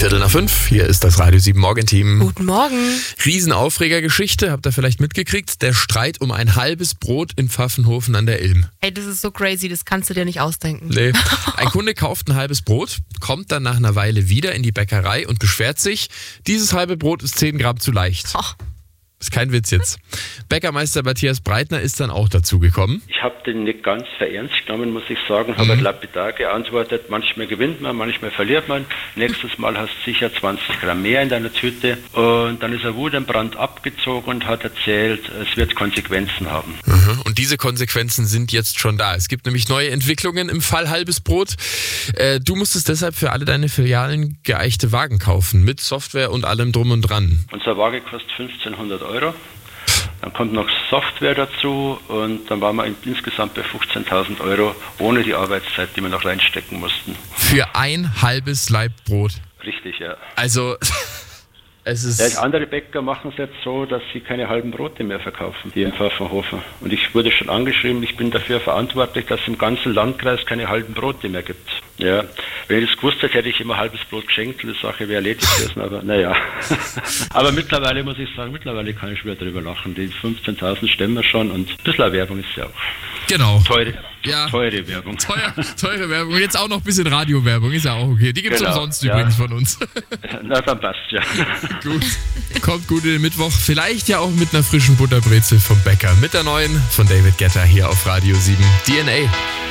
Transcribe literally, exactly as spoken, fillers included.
Viertel nach fünf, hier ist das Radio sieben Morgenteam. Guten Morgen. Riesenaufregergeschichte, habt ihr vielleicht mitgekriegt? Der Streit um ein halbes Brot in Pfaffenhofen an der Ilm. Ey, das ist so crazy, das kannst du dir nicht ausdenken. Nee. Ein Kunde kauft ein halbes Brot, kommt dann nach einer Weile wieder in die Bäckerei und beschwert sich, dieses halbe Brot ist zehn Gramm zu leicht. Ach. Ist kein Witz jetzt. Bäckermeister Matthias Breitner ist dann auch dazu gekommen. Ich habe den nicht ganz verernst genommen, muss ich sagen, habe mhm. lapidar geantwortet, manchmal gewinnt man, manchmal verliert man. Nächstes Mal hast du sicher zwanzig Gramm mehr in deiner Tüte. Und dann ist er wutentbrannt abgezogen und hat erzählt, es wird Konsequenzen haben. Mhm. Und diese Konsequenzen sind jetzt schon da. Es gibt nämlich neue Entwicklungen im Fall halbes Brot. Äh, du musstest deshalb für alle deine Filialen geeichte Wagen kaufen, mit Software und allem drum und dran. Unsere Waage kostet fünfzehnhundert Euro. Dann kommt noch Software dazu und dann waren wir insgesamt bei fünfzehntausend Euro ohne die Arbeitszeit, die wir noch reinstecken mussten. Für ein halbes Laib Brot? Richtig, ja. Also, es ist... Ja, andere Bäcker machen es jetzt so, dass sie keine halben Brote mehr verkaufen, hier in Pfaffenhofen. Und ich wurde schon angeschrieben, ich bin dafür verantwortlich, dass es im ganzen Landkreis keine halben Brote mehr gibt. Ja, wenn ich das gewusst hätte, hätte ich immer halbes Brot geschenkt, die Sache wäre erledigt gewesen, aber naja. Aber mittlerweile muss ich sagen, mittlerweile kann ich wieder drüber lachen. Die fünfzehntausend stemmen wir schon und ein bisschen Werbung ist ja auch. Genau. Teure, ja. teure Werbung. Teuer, teure Werbung. Jetzt auch noch ein bisschen Radiowerbung, ist ja auch okay. Die gibt es genau, umsonst ja. übrigens von uns. Na, dann passt ja. Gut. Kommt gut in den Mittwoch. Vielleicht ja auch mit einer frischen Butterbrezel vom Bäcker. Mit der neuen von David Guetta hier auf Radio sieben. D N A.